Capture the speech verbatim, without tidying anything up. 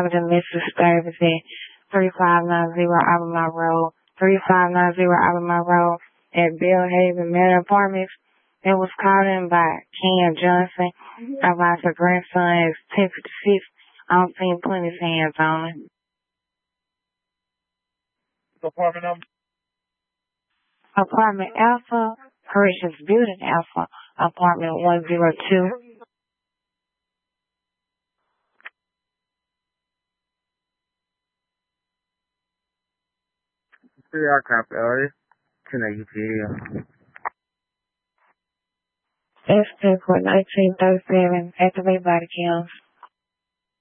domestic service at three five nine zero Albemarle Road, three five nine zero Albemarle Road at Bellhaven Manor Apartments. It was called in by Ken Johnson about her grandson is ten fifty-six. I don't see him putting his hands on it. Apartment number? Apartment Alpha, Parishion's Building Alpha, apartment one oh two. three R copy, alright? ten eighty. That's ten for nineteen thirty-seven, activate body cams.